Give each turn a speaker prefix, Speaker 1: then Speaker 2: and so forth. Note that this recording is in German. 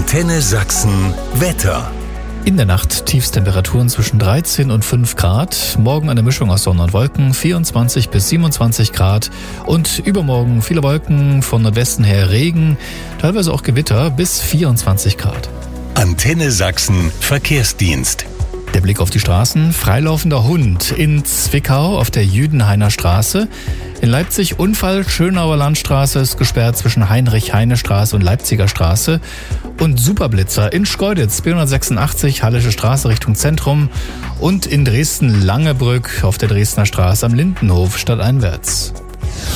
Speaker 1: Antenne Sachsen Wetter.
Speaker 2: In der Nacht Tiefstemperaturen zwischen 13 und 5 Grad. Morgen eine Mischung aus Sonne und Wolken, 24 bis 27 Grad. Und übermorgen viele Wolken, von Nordwesten her Regen, teilweise auch Gewitter bis 24 Grad.
Speaker 1: Antenne Sachsen Verkehrsdienst.
Speaker 2: Der Blick auf die Straßen. Freilaufender Hund in Zwickau auf der Jüdenhainer Straße. In Leipzig Unfall, Schönauer Landstraße ist gesperrt zwischen Heinrich-Heine-Straße und Leipziger Straße. Und Superblitzer in Schkeuditz, B186, Hallische Straße Richtung Zentrum. Und in Dresden Langebrück auf der Dresdner Straße am Lindenhof stadteinwärts.